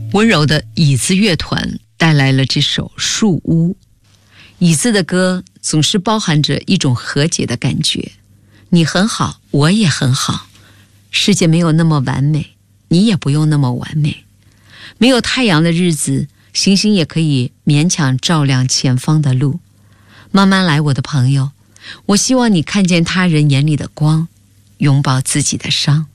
温柔的椅子乐团带来了这首《树屋》。椅子的歌总是包含着一种和解的感觉，你很好，我也很好，世界没有那么完美，你也不用那么完美。没有太阳的日子，星星也可以勉强照亮前方的路。慢慢来，我的朋友，我希望你看见他人眼里的光，拥抱自己的伤。